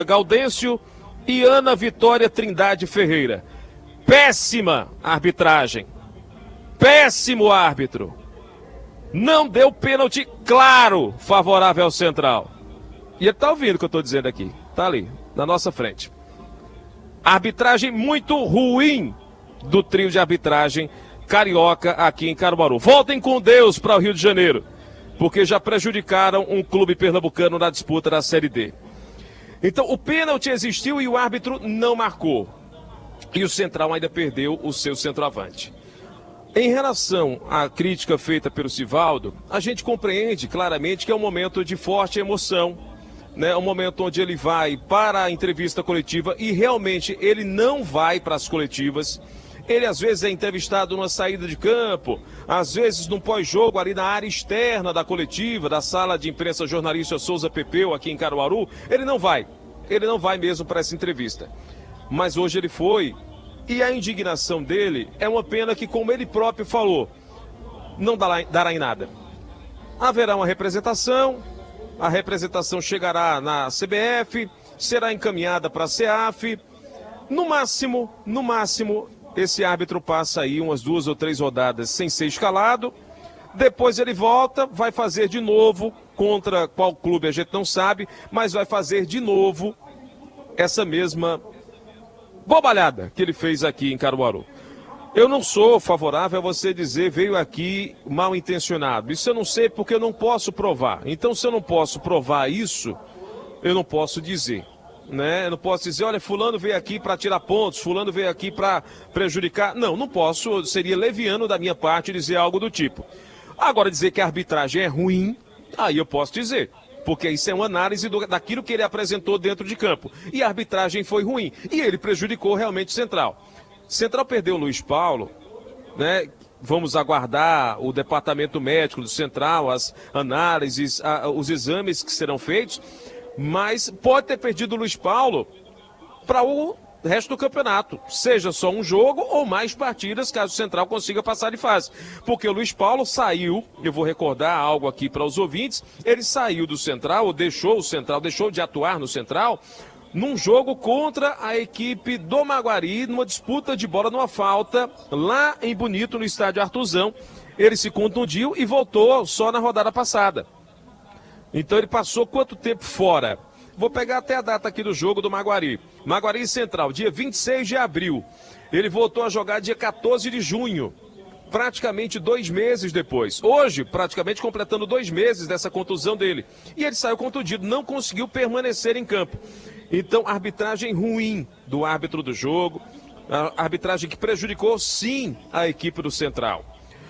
Gaudêncio e Ana Vitória Trindade Ferreira. Péssima arbitragem. Péssimo árbitro. Não deu pênalti claro favorável ao Central. E ele tá ouvindo o que eu tô dizendo aqui. Tá ali, na nossa frente. Arbitragem muito ruim do trio de arbitragem carioca aqui em Caruaru. Voltem com Deus para o Rio de Janeiro, porque já prejudicaram um clube pernambucano na disputa da Série D. Então, o pênalti existiu e o árbitro não marcou. E o Central ainda perdeu o seu centroavante. Em relação à crítica feita pelo Sivaldo, a gente compreende claramente que é um momento de forte emoção, né? Um momento onde ele vai para a entrevista coletiva e realmente ele não vai para as coletivas. Ele às vezes é entrevistado numa saída de campo, às vezes num pós-jogo ali na área externa da coletiva, da sala de imprensa jornalista Souza Pepeu aqui em Caruaru. Ele não vai mesmo para essa entrevista. Mas hoje ele foi, e a indignação dele é uma pena que, como ele próprio falou, não dará em nada. Haverá uma representação, a representação chegará na CBF, será encaminhada para a CEAF, no máximo, esse árbitro passa aí umas 2 ou 3 rodadas sem ser escalado, depois ele volta, vai fazer de novo, contra qual clube a gente não sabe, mas vai fazer de novo essa mesma bobalhada que ele fez aqui em Caruaru. Eu não sou favorável a você dizer veio aqui mal intencionado. Isso eu não sei porque eu não posso provar. Então, se eu não posso provar isso, eu não posso dizer. Né? Eu não posso dizer, olha, fulano veio aqui para tirar pontos, fulano veio aqui para prejudicar. Não posso, seria leviano da minha parte dizer algo do tipo. Agora, dizer que a arbitragem é ruim, aí eu posso dizer, porque isso é uma análise daquilo que ele apresentou dentro de campo. E a arbitragem foi ruim, e ele prejudicou realmente o Central. Central perdeu o Luiz Paulo, né? Vamos aguardar o departamento médico do Central, as análises, os exames que serão feitos, mas pode ter perdido o Luiz Paulo para o resto do campeonato, seja só um jogo ou mais partidas, caso o Central consiga passar de fase. Porque o Luiz Paulo saiu, eu vou recordar algo aqui para os ouvintes, ele saiu do Central, ou deixou o Central, deixou de atuar no Central, num jogo contra a equipe do Maguari, numa disputa de bola, numa falta, lá em Bonito, no estádio Artuzão. Ele se contundiu e voltou só na rodada passada. Então ele passou quanto tempo fora? Vou pegar até a data aqui do jogo do Maguari. Maguari Central, dia 26 de abril. Ele voltou a jogar dia 14 de junho. Praticamente 2 meses depois. Hoje, praticamente completando 2 meses dessa contusão dele. E ele saiu contundido, não conseguiu permanecer em campo. Então, arbitragem ruim do árbitro do jogo. A arbitragem que prejudicou, sim, a equipe do Central.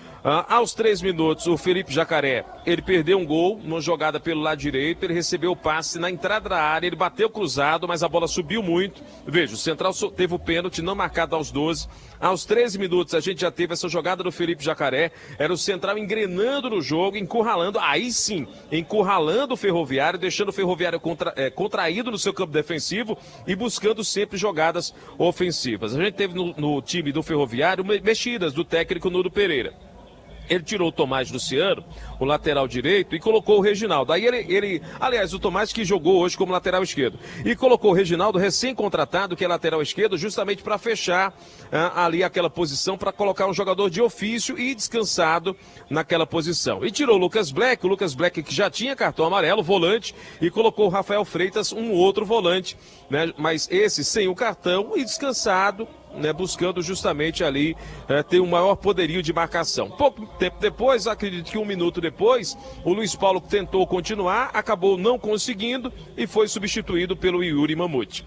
Aos 3 minutos, o Felipe Jacaré, ele perdeu um gol numa jogada pelo lado direito, ele recebeu o passe na entrada da área, ele bateu cruzado, mas a bola subiu muito. Veja, o Central teve o pênalti não marcado aos 12. Aos 13 minutos, a gente já teve essa jogada do Felipe Jacaré, era o Central engrenando no jogo, encurralando, aí sim, encurralando o Ferroviário, deixando o Ferroviário contraído no seu campo defensivo e buscando sempre jogadas ofensivas. A gente teve no time do Ferroviário mexidas do técnico Nuno Pereira. Ele tirou o Tomás Luciano, o lateral direito, e colocou o Reginaldo. Aí aliás, o Tomás que jogou hoje como lateral esquerdo. E colocou o Reginaldo recém-contratado, que é lateral esquerdo, justamente para fechar ali aquela posição, para colocar um jogador de ofício e descansado naquela posição. E tirou o Lucas Black que já tinha cartão amarelo, volante, e colocou o Rafael Freitas, um outro volante, né? Mas esse sem o cartão e descansado, né, buscando justamente ali ter um maior poderio de marcação. Pouco tempo depois, acredito que 1 minuto depois, o Luiz Paulo tentou continuar, acabou não conseguindo e foi substituído pelo Yuri Mamute.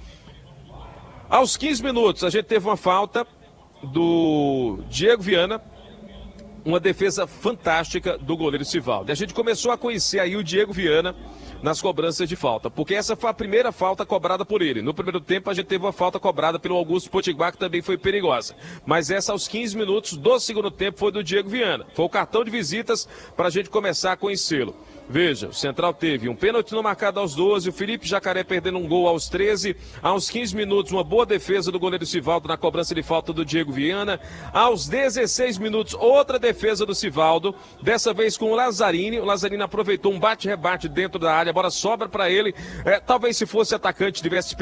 Aos 15 minutos, a gente teve uma falta do Diego Viana, uma defesa fantástica do goleiro Sivaldo. E a gente começou a conhecer aí o Diego Viana nas cobranças de falta, porque essa foi a primeira falta cobrada por ele. No primeiro tempo a gente teve uma falta cobrada pelo Augusto Potiguar, que também foi perigosa. Mas essa aos 15 minutos do segundo tempo foi do Diego Viana. Foi o cartão de visitas para a gente começar a conhecê-lo. Veja, o Central teve um pênalti não marcado aos 12, o Felipe Jacaré perdendo um gol aos 13, aos 15 minutos uma boa defesa do goleiro Sivaldo na cobrança de falta do Diego Viana, aos 16 minutos outra defesa do Sivaldo, dessa vez com o Lazzarini aproveitou um bate-rebate dentro da área, a bola sobra para ele, talvez se fosse atacante tivesse